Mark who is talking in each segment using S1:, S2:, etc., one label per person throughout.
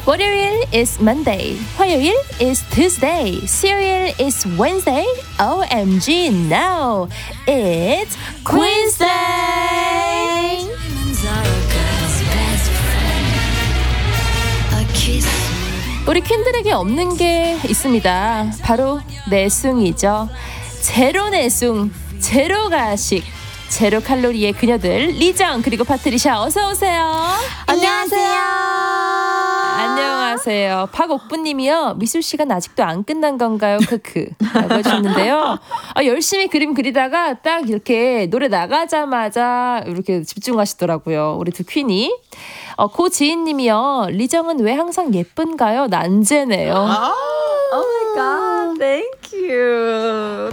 S1: 월요일 is Monday, 화요일 is Tuesday, 수요일 is Wednesday. OMG, no, it's Queen's Day. 우리 퀸들에게 없는 게 있습니다. 바로 내숭이죠. 제로 내숭, 제로 가식, 제로 칼로리의 그녀들 리정 그리고 파트리샤 어서 오세요. 안녕하세요. 박옥부님이요. 미술 시간 아직도 안 끝난 건가요? 크크라고 해주셨는데요. 열심히 그림 그리다가 딱 이렇게 노래 나가자마자 이렇게 집중하시더라고요. 우리 두 퀸이. 고지인님이요. 리정은 왜 항상 예쁜가요? 난제네요.
S2: Oh my god, thank you.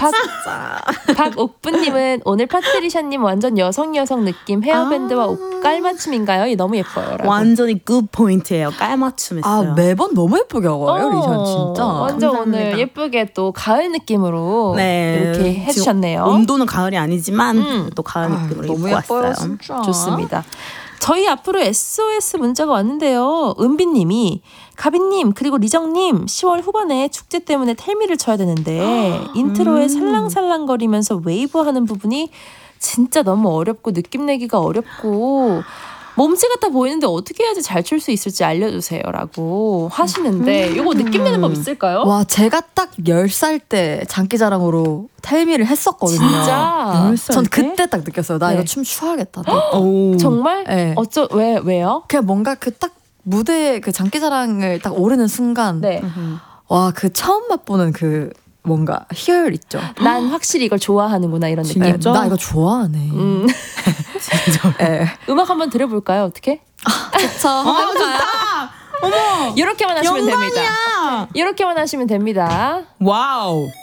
S1: 박옥부님은 오늘 파트리샤님 완전 여성 느낌 헤어밴드와 옷 깔맞춤인가요? 너무 예뻐요. 라고.
S2: 완전히 good 포인트예요. 깔맞춤했어요.
S3: 매번 너무 예쁘게 하고요, 리전 진짜.
S1: 완전
S2: 감사합니다.
S1: 오늘 예쁘게 또 가을 느낌으로 이렇게 해주셨네요.
S2: 온도는 가을이 아니지만 또 가을 느낌으로
S3: 너무
S2: 입고
S3: 예뻐요,
S2: 왔어요.
S3: 진짜.
S1: 좋습니다. 저희 앞으로 SOS 문자가 왔는데요. 은비님이 가비님 그리고 리정님 10월 후반에 축제 때문에 텔미를 쳐야 되는데 인트로에 살랑살랑거리면서 웨이브하는 부분이 진짜 너무 어렵고 느낌 내기가 어렵고 몸체 같아 보이는데 어떻게 해야지 잘 출 수 있을지 알려주세요 라고 하시는데 이거 느낌 내는 법 있을까요?
S3: 와, 제가 딱 10살 때 장기자랑으로 텔미를 했었거든요.
S1: 진짜?
S2: 10살
S3: 전
S2: 때?
S3: 그때 딱 느꼈어요. 나
S1: 네.
S3: 이거 춤 추야겠다.
S2: 오.
S1: 정말?
S3: 네.
S1: 왜요?
S3: 그냥 뭔가 그 딱 무대 그 장기자랑을 딱 오르는 순간
S1: 네.
S3: 와, 그 처음 맛보는 그 뭔가 희열 있죠.
S1: 난 확실히 이걸 좋아하는구나 이런 느낌.
S3: 네, 나 이거 좋아하네. 진짜. 네.
S1: 음악 한번 들어볼까요? 어떻게?
S3: 좋죠.
S2: 좋다. 어머.
S1: 이렇게만 하시면 됩니다.
S2: 영광이야.
S1: 이렇게만 하시면 됩니다.
S2: 와우.